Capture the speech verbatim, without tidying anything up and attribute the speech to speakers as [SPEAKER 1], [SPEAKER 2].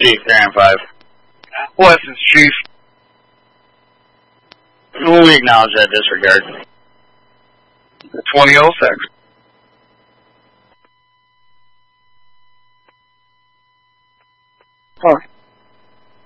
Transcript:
[SPEAKER 1] Chief, Grand five.
[SPEAKER 2] Blessings, Chief.
[SPEAKER 1] We acknowledge that disregard.
[SPEAKER 2] twenty oh six.
[SPEAKER 3] Huh.